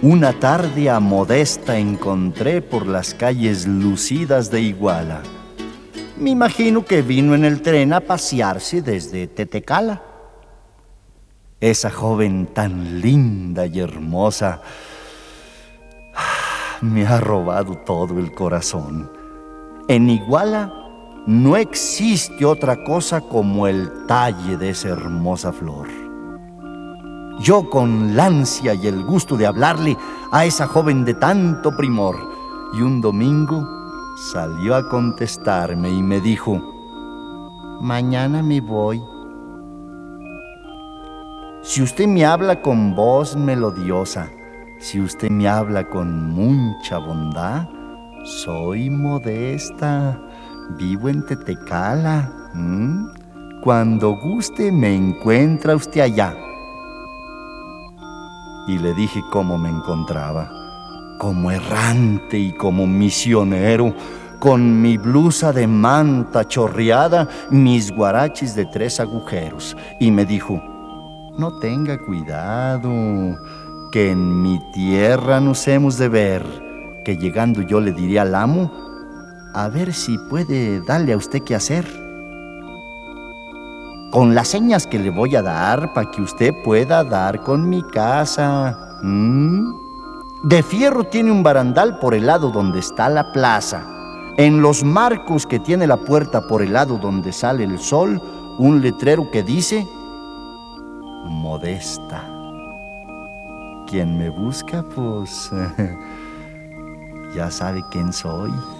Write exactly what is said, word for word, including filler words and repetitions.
Una tarde a Modesta encontré por las calles lucidas de Iguala. Me imagino que vino en el tren a pasearse desde Tetecala. Esa joven tan linda y hermosa me ha robado todo el corazón. En Iguala no existe otra cosa como el talle de esa hermosa flor. Yo con la ansia y el gusto de hablarle a esa joven de tanto primor, y un domingo salió a contestarme y me dijo: mañana me voy. Si usted me habla con voz melodiosa, si usted me habla con mucha bondad, soy Modesta, vivo en Tetecala. ¿Mm? Cuando guste me encuentra usted allá. Y le dije cómo me encontraba, como errante y como misionero, con mi blusa de manta chorreada, mis guaraches de tres agujeros. Y me dijo: no tenga cuidado, que en mi tierra nos hemos de ver, que llegando yo le diré al amo, a ver si puede darle a usted qué hacer. Con las señas que le voy a dar para que usted pueda dar con mi casa. ¿Mm? De fierro tiene un barandal por el lado donde está la plaza. En los marcos que tiene la puerta por el lado donde sale el sol, un letrero que dice: Modesta. Quien me busca, pues ya sabe quién soy.